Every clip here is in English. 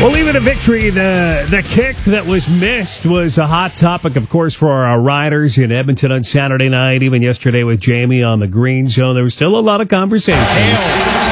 Well, even a victory, the kick that was missed was a hot topic, of course, for our riders in Edmonton on Saturday night. Even yesterday with Jamie on the green zone, there was still a lot of conversation. Hale,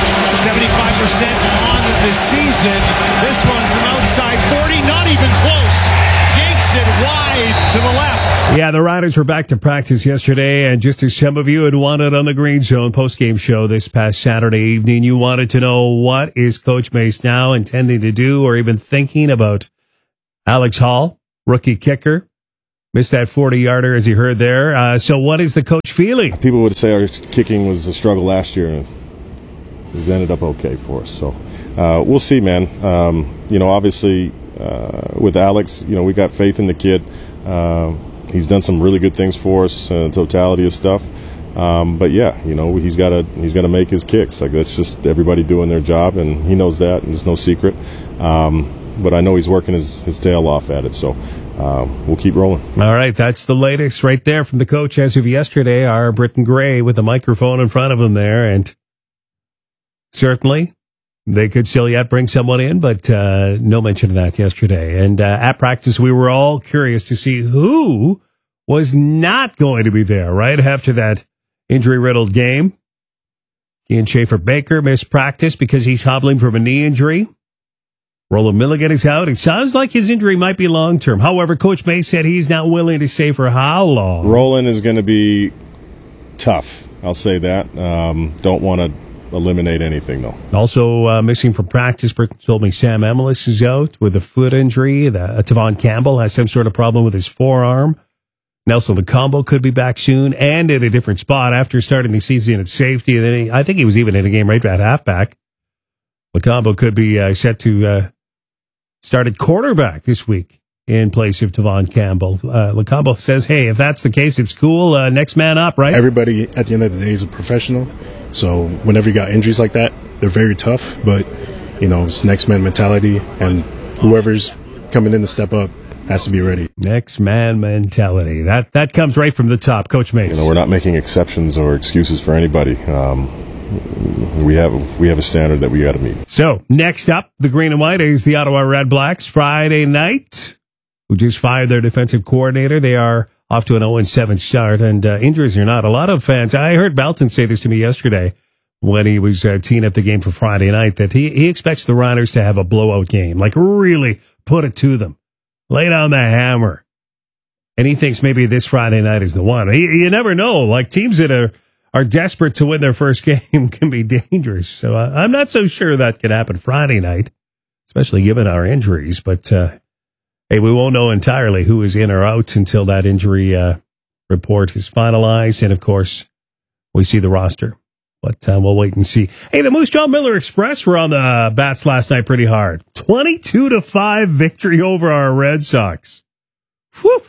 75% on the season. This one from outside 40, not even close. Yanks it wide to the left. Yeah, the riders were back to practice yesterday, and just as some of you had wanted on the Green Zone postgame show this past Saturday evening, you wanted to know what is Coach Mace now intending to do or even thinking about Alex Hall, rookie kicker. Missed that 40-yarder, as you heard there. So what is the coach feeling? People would say our kicking was a struggle last year, and it's ended up okay for us. So we'll see, man. Obviously, with Alex, we got faith in the kid. He's done some really good things for us, totality of stuff. But yeah, he's got to make his kicks. Like, that's just everybody doing their job, and he knows that, and it's no secret. But I know he's working his tail off at it, so we'll keep rolling. All right, that's the latest right there from the coach as of yesterday. Our Britton Gray with the microphone in front of him there, and certainly they could still yet bring someone in, but no mention of that yesterday. And at practice, we were all curious to see who was not going to be there right after that injury-riddled game. Ian Schaefer-Baker missed practice because he's hobbling from a knee injury. Roland Milligan is out. It sounds like his injury might be long-term. However, Coach May said he's not willing to say for how long. Roland is going to be tough. I'll say that. Don't want to eliminate anything, though. Also missing from practice, Britton told me Sam Emelis is out with a foot injury. Tavon Campbell has some sort of problem with his forearm. Nelson LeCombo could be back soon and in a different spot after starting the season at safety. And then I think he was even in a game right at halfback. LeCombo could be set to start at quarterback this week in place of Tavon Campbell. LeCombo says, hey, if that's the case, it's cool. Next man up, right? Everybody at the end of the day is a professional. So whenever you got injuries like that, they're very tough. But, it's next man mentality, and whoever's coming in to step up has to be ready. Next man mentality. That comes right from the top, Coach Mace. We're not making exceptions or excuses for anybody. We have a standard that we got to meet. So next up, the Green and White is the Ottawa Red Blacks Friday night, who just fired their defensive coordinator. They are off to an 0-7 start, and injuries or not, a lot of fans. I heard Belton say this to me yesterday when he was teeing up the game for Friday night, that he expects the Riders to have a blowout game, like really put it to them, lay down the hammer. And he thinks maybe this Friday night is the one. You never know. Like, teams that are desperate to win their first game can be dangerous. So I'm not so sure that can happen Friday night, especially given our injuries. But hey, we won't know entirely who is in or out until that injury report is finalized. And, of course, we see the roster. But we'll wait and see. Hey, the Moose Jaw Miller Express were on the bats last night pretty hard. 22-5 victory over our Red Sox. Whew.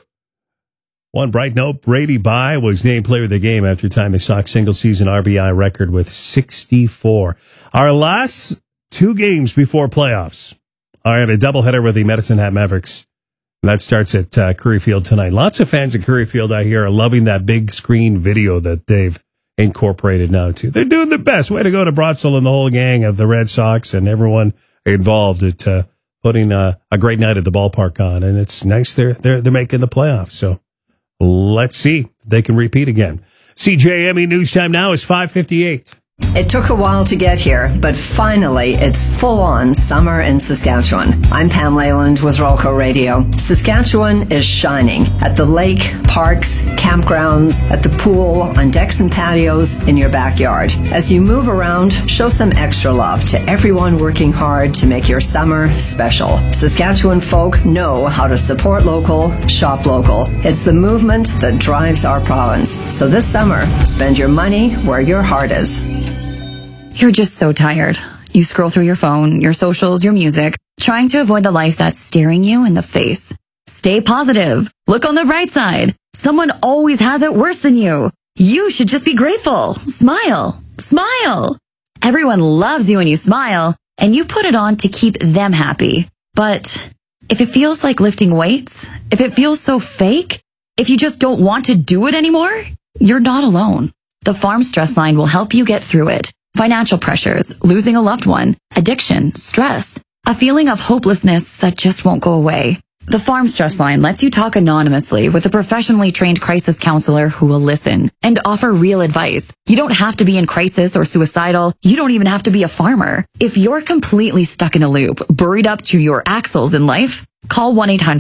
One bright note, Brady Bye was named player of the game after tying the Sox single-season RBI record with 64. Our last two games before playoffs are at a doubleheader with the Medicine Hat Mavericks. That starts at Curry Field tonight. Lots of fans at Curry Field, I hear, are loving that big screen video that they've incorporated now, too. They're doing the best. Way to go to Brotzel and the whole gang of the Red Sox and everyone involved at putting a great night at the ballpark on. And it's nice they're making the playoffs. So let's see if they can repeat again. CJME News Time now is 5:58. It took a while to get here, but finally, it's full-on summer in Saskatchewan. I'm Pam Leyland with Rolco Radio. Saskatchewan is shining at the lake, parks, campgrounds, at the pool, on decks and patios, in your backyard. As you move around, show some extra love to everyone working hard to make your summer special. Saskatchewan folk know how to support local, shop local. It's the movement that drives our province. So this summer, spend your money where your heart is. You're just so tired. You scroll through your phone, your socials, your music, trying to avoid the life that's staring you in the face. Stay positive. Look on the bright side. Someone always has it worse than you. You should just be grateful. Smile. Smile. Everyone loves you when you smile, and you put it on to keep them happy. But if it feels like lifting weights, if it feels so fake, if you just don't want to do it anymore, you're not alone. The Farm Stress Line will help you get through it. Financial pressures, losing a loved one, addiction, stress. A feeling of hopelessness that just won't go away. The Farm Stress Line lets you talk anonymously with a professionally trained crisis counselor who will listen and offer real advice. You don't have to be in crisis or suicidal. You don't even have to be a farmer. If you're completely stuck in a loop, buried up to your axles in life, call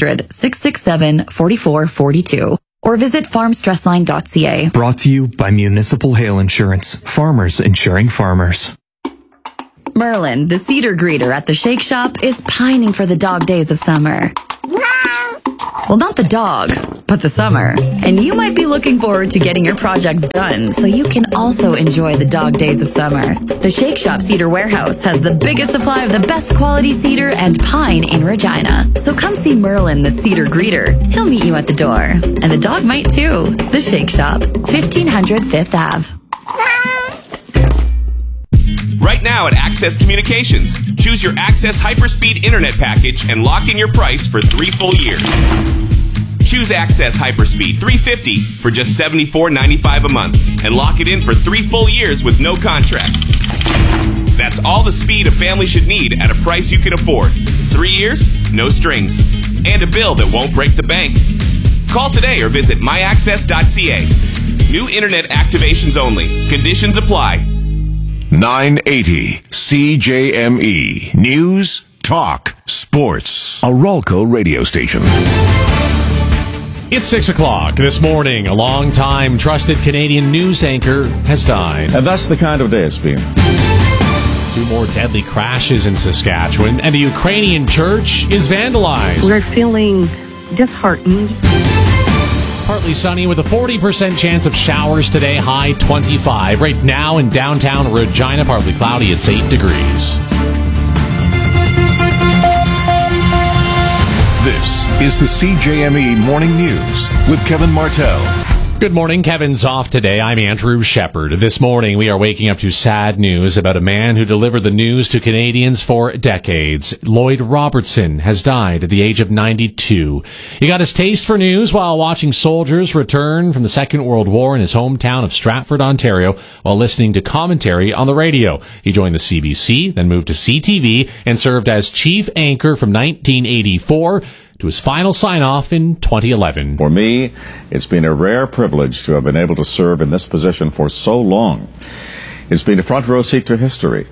1-800-667-4442 or visit farmstressline.ca. Brought to you by Municipal Hail Insurance. Farmers insuring farmers. Merlin, the cedar greeter at the Shake Shop, is pining for the dog days of summer. Well, not the dog, but the summer. And you might be looking forward to getting your projects done so you can also enjoy the dog days of summer. The Shake Shop Cedar Warehouse has the biggest supply of the best quality cedar and pine in Regina. So come see Merlin, the cedar greeter. He'll meet you at the door. And the dog might too. The Shake Shop, 1500 Fifth Ave. Right now at Access Communications, choose your Access Hyperspeed Internet package and lock in your price for 3 full years. Choose Access Hyperspeed 350 for just $74.95 a month and lock it in for 3 full years with no contracts. That's all the speed a family should need at a price you can afford. 3 years, no strings, and a bill that won't break the bank. Call today or visit myaccess.ca. New Internet activations only. Conditions apply. 980 CJME News, Talk, Sports. A Rolco radio station. It's 6 o'clock this morning. A long-time trusted Canadian news anchor has died. And that's the kind of day it's been. 2 more deadly crashes in Saskatchewan, and a Ukrainian church is vandalized. We're feeling disheartened. Partly sunny with a 40% chance of showers today, high 25. Right now in downtown Regina, partly cloudy, it's 8 degrees. This is the CJME Morning News with Kevin Martell. Good morning. Kevin's off today. I'm Andrew Shepard. This morning, we are waking up to sad news about a man who delivered the news to Canadians for decades. Lloyd Robertson has died at the age of 92. He got his taste for news while watching soldiers return from the Second World War in his hometown of Stratford, Ontario, while listening to commentary on the radio. He joined the CBC, then moved to CTV, and served as chief anchor from 1984 to his final sign-off in 2011. For me, it's been a rare privilege to have been able to serve in this position for so long. It's been a front row seat to history.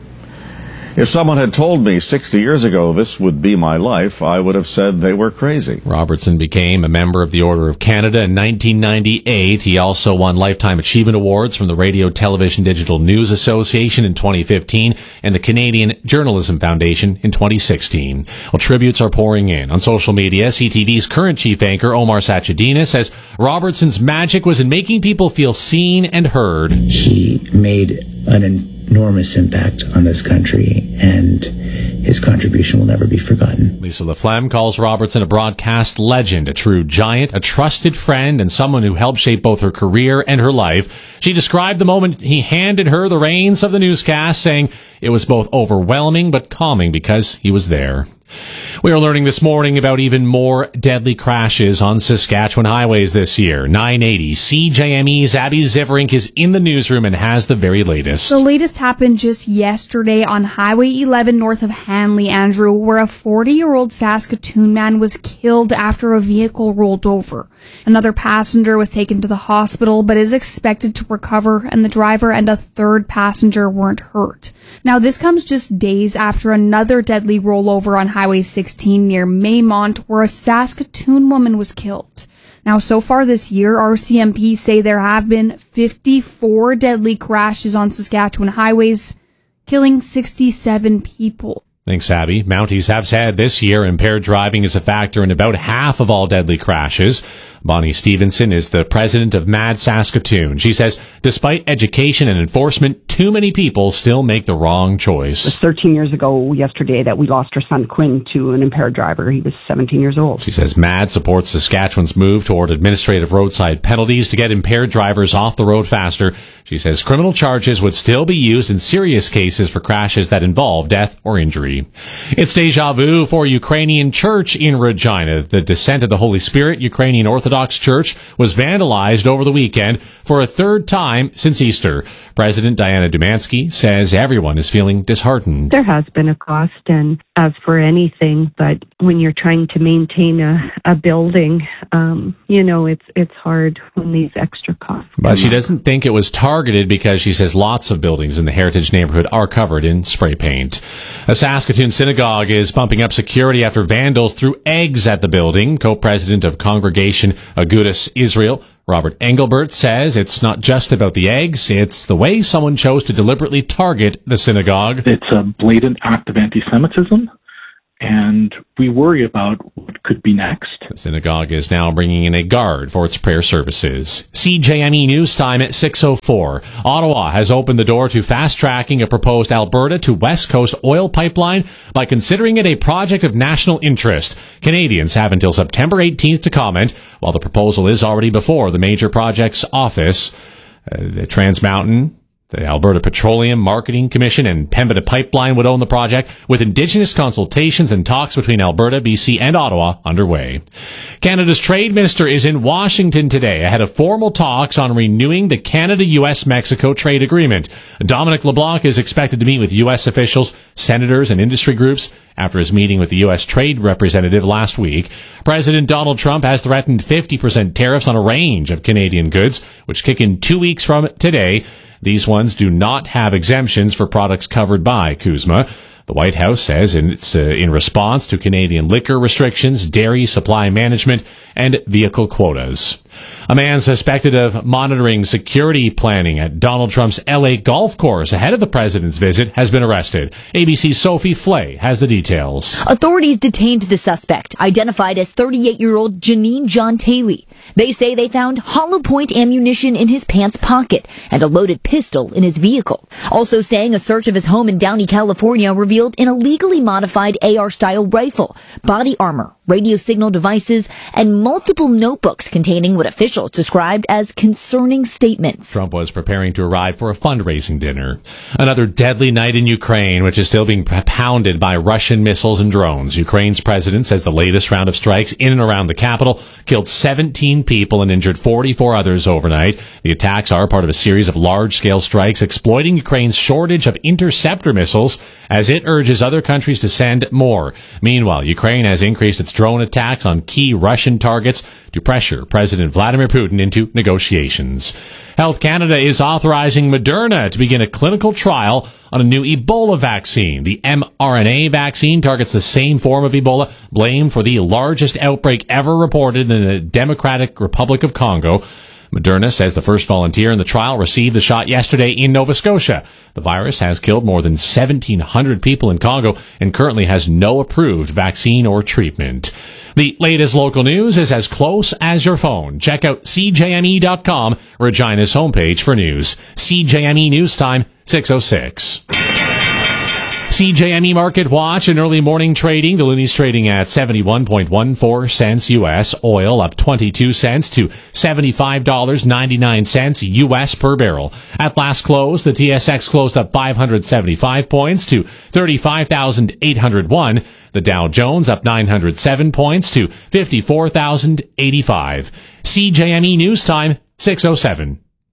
If someone had told me 60 years ago this would be my life, I would have said they were crazy. Robertson became a member of the Order of Canada in 1998. He also won Lifetime Achievement Awards from the Radio Television Digital News Association in 2015 and the Canadian Journalism Foundation in 2016. Well, tributes are pouring in. On social media, CTV's current chief anchor, Omar Sachedina, says Robertson's magic was in making people feel seen and heard. He made an enormous impact on this country, and his contribution will never be forgotten. Lisa Laflamme calls Robertson a broadcast legend, a true giant, a trusted friend, and someone who helped shape both her career and her life. She described the moment he handed her the reins of the newscast, saying it was both overwhelming but calming because he was there. We are learning this morning about even more deadly crashes on Saskatchewan highways this year. 980 CJME's Abby Ziverink is in the newsroom and has the very latest. The latest happened just yesterday on Highway 11 north of Hanley, Andrew, where a 40-year-old Saskatoon man was killed after a vehicle rolled over. Another passenger was taken to the hospital but is expected to recover, and the driver and a third passenger weren't hurt. Now, this comes just days after another deadly rollover on Highway 16 near Maymont, where a Saskatoon woman was killed. Now, so far this year, RCMP say there have been 54 deadly crashes on Saskatchewan highways, killing 67 people. Thanks, Abby. Mounties have said this year impaired driving is a factor in about half of all deadly crashes. Bonnie Stevenson is the president of MAD Saskatoon. She says, despite education and enforcement, too many people still make the wrong choice. It was 13 years ago yesterday that we lost our son Quinn to an impaired driver. He was 17 years old. She says MAD supports Saskatchewan's move toward administrative roadside penalties to get impaired drivers off the road faster. She says criminal charges would still be used in serious cases for crashes that involve death or injury. It's deja vu for Ukrainian church in Regina. The Descent of the Holy Spirit Ukrainian Orthodox Church was vandalized over the weekend for a third time since Easter. President Diana Joanna Dumansky says everyone is feeling disheartened. There has been a cost, and as for anything, but when you're trying to maintain a building, it's hard when these extra costs come But she up. doesn't think it was targeted because she says lots of buildings in the Heritage neighborhood are covered in spray paint. A Saskatoon synagogue is bumping up security after vandals threw eggs at the building. Co-president of Congregation Agudas Israel, Robert Engelbert, says it's not just about the eggs, it's the way someone chose to deliberately target the synagogue. It's a blatant act of anti-Semitism, and we worry about what could be next. The synagogue is now bringing in a guard for its prayer services. CJME News Time at 6:04. Ottawa has opened the door to fast-tracking a proposed Alberta to West Coast oil pipeline by considering it a project of national interest. Canadians have until September 18th to comment, while the proposal is already before the Major Projects Office. The Trans Mountain, the Alberta Petroleum Marketing Commission, and Pembina Pipeline would own the project, with Indigenous consultations and talks between Alberta, BC, and Ottawa underway. Canada's Trade Minister is in Washington today ahead of formal talks on renewing the Canada-US-Mexico trade agreement. Dominic LeBlanc is expected to meet with U.S. officials, senators, and industry groups after his meeting with the U.S. Trade Representative last week. President Donald Trump has threatened 50% tariffs on a range of Canadian goods, which kick in 2 weeks from today. These ones do not have exemptions for products covered by CUSMA. The White House says it's in response to Canadian liquor restrictions, dairy supply management, and vehicle quotas. A man suspected of monitoring security planning at Donald Trump's LA golf course ahead of the president's visit has been arrested. ABC's Sophie Flay has the details. Authorities detained the suspect, identified as 38-year-old Janine John Taylor. They say they found hollow point ammunition in his pants pocket and a loaded pistol in his vehicle. Also saying a search of his home in Downey, California revealed an illegally modified AR-style rifle, body armor, radio signal devices, and multiple notebooks containing what officials described as concerning statements. Trump was preparing to arrive for a fundraising dinner. Another deadly night in Ukraine, which is still being pounded by Russian missiles and drones. Ukraine's president says the latest round of strikes in and around the capital killed 17 people and injured 44 others overnight. The attacks are part of a series of large-scale strikes exploiting Ukraine's shortage of interceptor missiles as it urges other countries to send more. Meanwhile, Ukraine has increased its drone attacks on key Russian targets to pressure President Vladimir Putin into negotiations. Health Canada is authorizing Moderna to begin a clinical trial on a new Ebola vaccine. The mRNA vaccine targets the same form of Ebola blamed for the largest outbreak ever reported in the Democratic Republic of Congo. Moderna says the first volunteer in the trial received the shot yesterday in Nova Scotia. The virus has killed more than 1,700 people in Congo and currently has no approved vaccine or treatment. The latest local news is as close as your phone. Check out CJME.com, Regina's homepage for news. CJME News Time, 6:06. CJME Market Watch and early morning trading. The Looney's trading at 71.14 cents U.S. Oil up 22 cents to $75.99 U.S. per barrel. At last close, the TSX closed up 575 points to 35,801. The Dow Jones up 907 points to 54,085. CJME News Time, 6:07.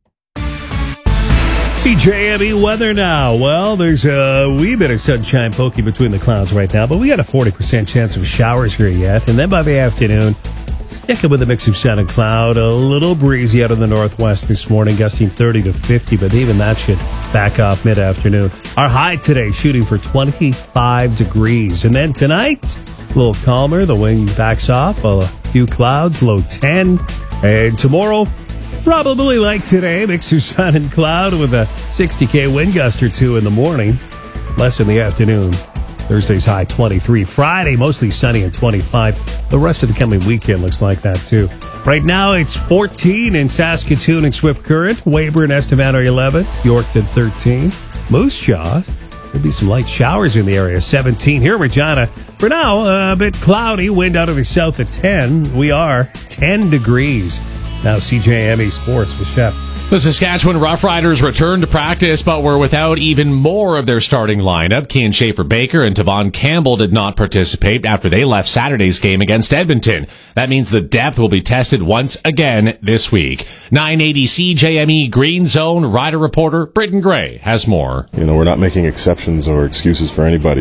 CJME weather now. Well, there's a wee bit of sunshine poking between the clouds right now, but we got a 40% chance of showers here yet. And then by the afternoon, sticking with a mix of sun and cloud, a little breezy out of the northwest this morning, gusting 30 to 50, but even that should back off mid-afternoon. Our high today shooting for 25 degrees. And then tonight, a little calmer. The wind backs off, a few clouds, low 10. And tomorrow, probably like today, mix of sun and cloud with a 60K wind gust or two in the morning, less in the afternoon. Thursday's high 23. Friday, mostly sunny and 25. The rest of the coming weekend looks like that too. Right now, it's 14 in Saskatoon and Swift Current. Weyburn, Estevan are 11. Yorkton, 13. Moose Jaw, there'll be some light showers in the area. 17 here in Regina. For now, a bit cloudy. Wind out of the south at 10. We are 10 degrees. Now CJME Sports with Shep. The Saskatchewan Roughriders returned to practice, but were without even more of their starting lineup. Cian Schaefer-Baker and Tavon Campbell did not participate after they left Saturday's game against Edmonton. That means the depth will be tested once again this week. 980 CJME Green Zone Rider reporter Britton Gray has more. We're not making exceptions or excuses for anybody.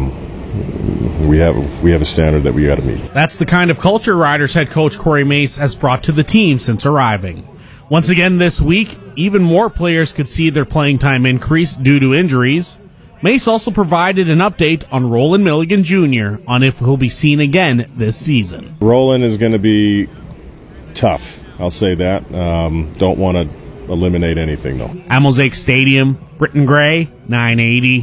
We have a standard that we got to meet. That's the kind of culture Riders head coach Corey Mace has brought to the team since arriving. Once again this week, even more players could see their playing time increase due to injuries. Mace also provided an update on Roland Milligan Jr. on if he'll be seen again this season. Roland is going to be tough, I'll say that. Don't want to eliminate anything, though. At Mosaic Stadium, Britton Gray, 980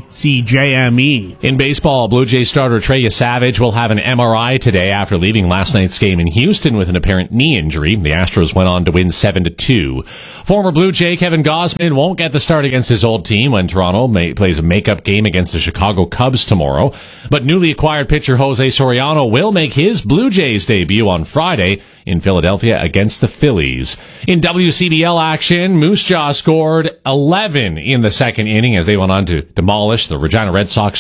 CJME. In baseball, Blue Jays starter Trey Savage will have an MRI today after leaving last night's game in Houston with an apparent knee injury. The Astros went on to win 7-2. Former Blue Jay Kevin Gausman won't get the start against his old team when Toronto plays a makeup game against the Chicago Cubs tomorrow. But newly acquired pitcher Jose Soriano will make his Blue Jays debut on Friday in Philadelphia against the Phillies. In WCBL action, Moose Jaw scored 11 in the second inning as they went on to demolish the Regina Red Sox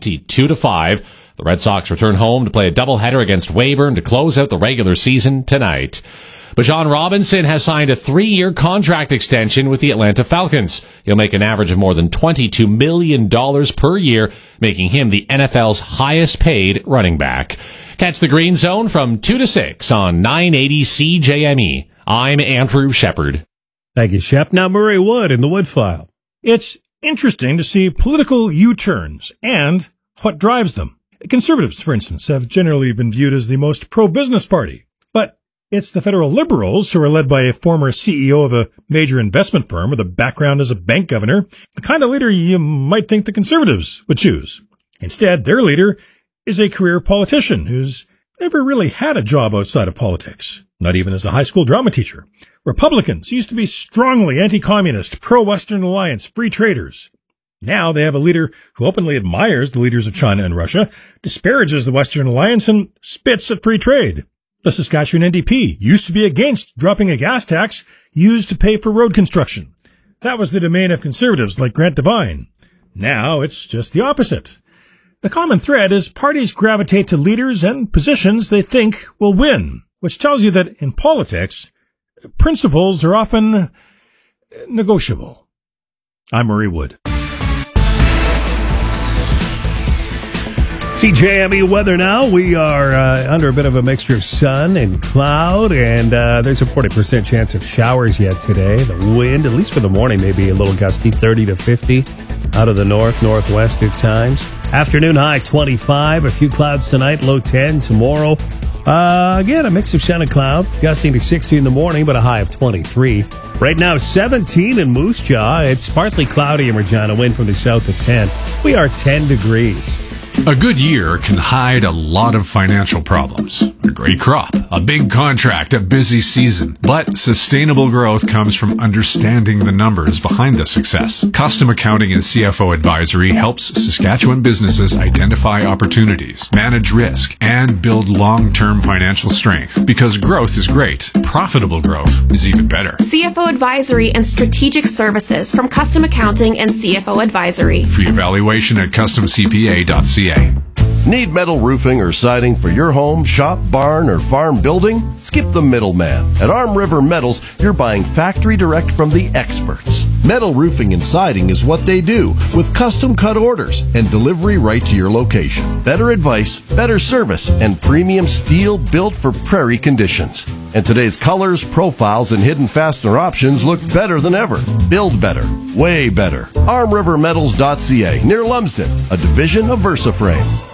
22-5. The Red Sox return home to play a doubleheader against Weyburn to close out the regular season tonight. Bijan Robinson has signed a 3-year contract extension with the Atlanta Falcons. He'll make an average of more than $22 million per year, making him the NFL's highest paid running back. Catch the Green Zone from 2 to 6 on 980 CJME. I'm Andrew Shepard. Thank you, Shep. Now Murray Wood in the Wood File. It's interesting to see political U-turns and what drives them. Conservatives, for instance, have generally been viewed as the most pro-business party. But it's the federal Liberals, who are led by a former CEO of a major investment firm with a background as a bank governor, the kind of leader you might think the Conservatives would choose. Instead, their leader is a career politician who's never really had a job outside of politics, not even as a high school drama teacher. Republicans used to be strongly anti-communist, pro-Western alliance, free traders. Now they have a leader who openly admires the leaders of China and Russia, disparages the Western alliance, and spits at free trade. The Saskatchewan NDP used to be against dropping a gas tax used to pay for road construction. That was the domain of conservatives like Grant Devine. Now it's just the opposite. The common thread is parties gravitate to leaders and positions they think will win, which tells you that in politics, principles are often negotiable. I'm Murray Wood. CJME weather now. We are under a bit of a mixture of sun and cloud, and there's a 40% chance of showers yet today. The wind, at least for the morning, may be a little gusty, 30 to 50 out of the northwest at times. Afternoon high 25, a few clouds tonight, low 10 tomorrow. Again, a mix of sun and cloud, gusting to 60 in the morning, but a high of 23. Right now, 17 in Moose Jaw. It's partly cloudy in Regina, wind from the south at 10. We are 10 degrees. A good year can hide a lot of financial problems. A great crop, a big contract, a busy season. But sustainable growth comes from understanding the numbers behind the success. Custom Accounting and CFO Advisory helps Saskatchewan businesses identify opportunities, manage risk, and build long-term financial strength. Because growth is great, profitable growth is even better. CFO Advisory and Strategic Services from Custom Accounting and CFO Advisory. Free evaluation at customcpa.ca. Need metal roofing or siding for your home, shop, barn, or farm building? Skip the middleman. At Arm River Metals, you're buying factory direct from the experts. Metal roofing and siding is what they do, with custom cut orders and delivery right to your location. Better advice, better service, and premium steel built for prairie conditions. And today's colors, profiles, and hidden fastener options look better than ever. Build better. Way better. ArmRiverMetals.ca, near Lumsden, a division of VersaFrame.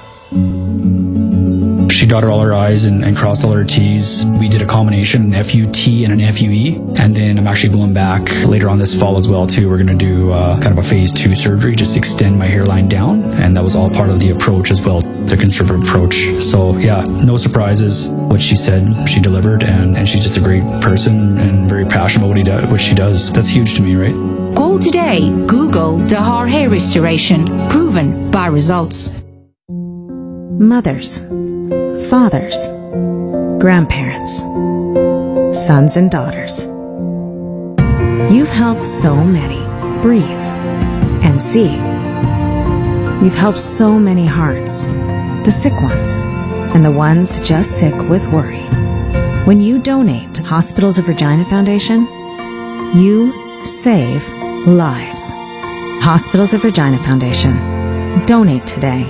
She dotted all her I's and crossed all her T's. We did a combination, an FUT and an FUE. And then I'm actually going back later on this fall as well, too. We're going to do kind of a phase 2 surgery, just extend my hairline down. And that was all part of the approach as well, the conservative approach. So, yeah, no surprises. What she said, she delivered. And she's just a great person and very passionate about what she does. That's huge to me, right? Call today. Google Dahar Hair Restoration. Proven by results. Mothers, fathers, grandparents, sons and daughters. You've helped so many breathe and see. You've helped so many hearts, the sick ones, and the ones just sick with worry. When you donate to Hospitals of Regina Foundation, you save lives. Hospitals of Regina Foundation. Donate today.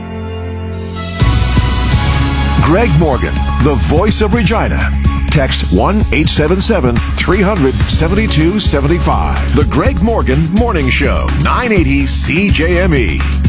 Greg Morgan, the voice of Regina. Text 1-877-300-7275. The Greg Morgan Morning Show, 980 CJME.